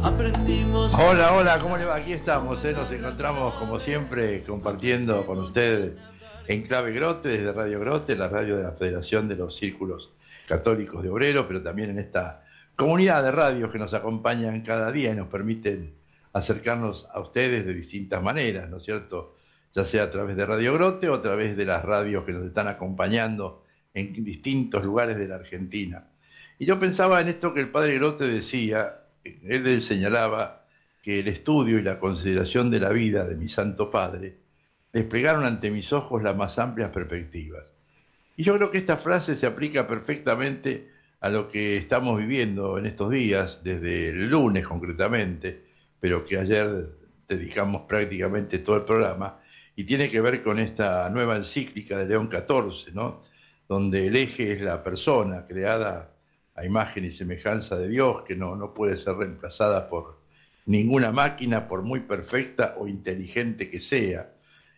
Hola, hola, ¿cómo le va? Aquí estamos, nos encontramos como siempre compartiendo con ustedes en Clave Grote, desde Radio Grote, la radio de la Federación de los Círculos Católicos de Obreros, pero también en esta comunidad de radios que nos acompañan cada día y nos permiten acercarnos a ustedes de distintas maneras, ¿no es cierto? Ya sea a través de Radio Grote o a través de las radios que nos están acompañando en distintos lugares de la Argentina. Y yo pensaba en esto que el padre Grote decía, él señalaba que el estudio y la consideración de la vida de mi Santo Padre desplegaron ante mis ojos las más amplias perspectivas. Y yo creo que esta frase se aplica perfectamente a lo que estamos viviendo en estos días, desde el lunes concretamente, pero que ayer dedicamos prácticamente todo el programa, y tiene que ver con esta nueva encíclica de León XIV, ¿no? Donde el eje es la persona creada a imagen y semejanza de Dios, que no puede ser reemplazada por ninguna máquina, por muy perfecta o inteligente que sea.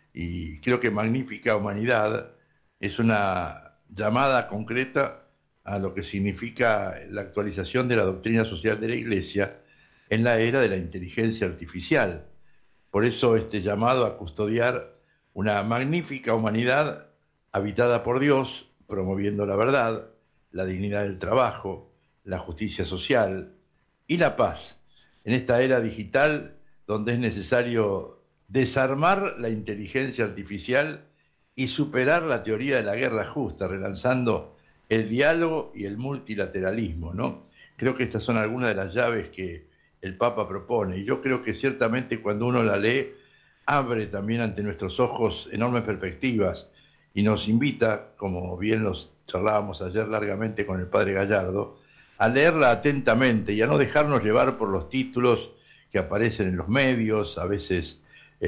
Y creo que Magnífica Humanidad es una llamada concreta a lo que significa la actualización de la doctrina social de la Iglesia en la era de la inteligencia artificial. Por eso este llamado a custodiar una magnífica humanidad habitada por Dios, promoviendo la verdad, la dignidad del trabajo, la justicia social y la paz en esta era digital donde es necesario desarmar la inteligencia artificial y superar la teoría de la guerra justa, relanzando el diálogo y el multilateralismo, ¿no? Creo que estas son algunas de las llaves que el Papa propone, y yo creo que ciertamente cuando uno la lee, abre también ante nuestros ojos enormes perspectivas y nos invita, como bien los charlábamos ayer largamente con el padre Gallardo, a leerla atentamente y a no dejarnos llevar por los títulos que aparecen en los medios, a veces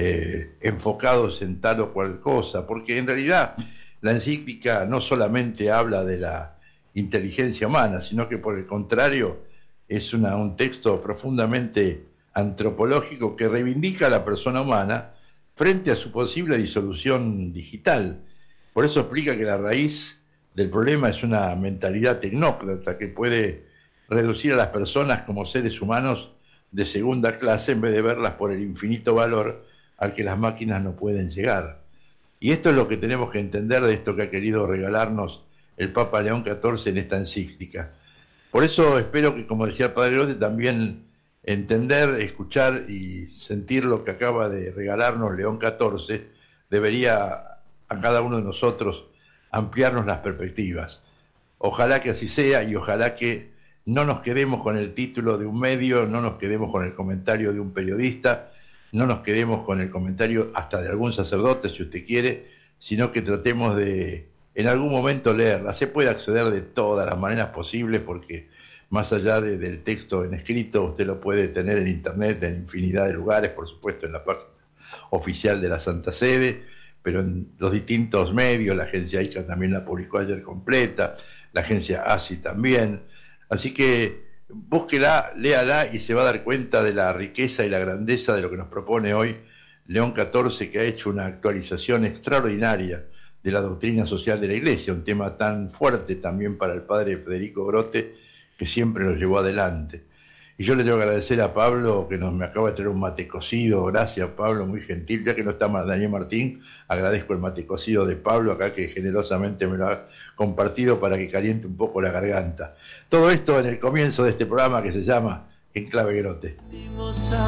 enfocados en tal o cual cosa, porque en realidad la encíclica no solamente habla de la inteligencia humana, sino que por el contrario es un texto profundamente antropológico que reivindica a la persona humana frente a su posible disolución digital. Por eso explica que la raíz del problema es una mentalidad tecnócrata que puede reducir a las personas como seres humanos de segunda clase en vez de verlas por el infinito valor al que las máquinas no pueden llegar. Y esto es lo que tenemos que entender de esto que ha querido regalarnos el Papa León XIV en esta encíclica. Por eso espero que, como decía el Padre Grote, también entender, escuchar y sentir lo que acaba de regalarnos León XIV debería a cada uno de nosotros ampliarnos las perspectivas. Ojalá que así sea y ojalá que no nos quedemos con el título de un medio, no nos quedemos con el comentario de un periodista, no nos quedemos con el comentario hasta de algún sacerdote, si usted quiere, sino que tratemos de en algún momento leerla. Se puede acceder de todas las maneras posibles porque más allá del texto en escrito, usted lo puede tener en internet en infinidad de lugares, por supuesto en la página oficial de la Santa Sede, pero en los distintos medios, la agencia ICA también la publicó ayer completa, la agencia ASI también, así que búsquela, léala y se va a dar cuenta de la riqueza y la grandeza de lo que nos propone hoy León XIV, que ha hecho una actualización extraordinaria de la doctrina social de la Iglesia, un tema tan fuerte también para el padre Federico Grote, que siempre nos llevó adelante. Y yo le tengo que agradecer a Pablo, que me acaba de traer un mate cocido. Gracias, Pablo, muy gentil. Ya que no está Daniel Martín, agradezco el mate cocido de Pablo acá, que generosamente me lo ha compartido para que caliente un poco la garganta. Todo esto en el comienzo de este programa que se llama En Clave Grote.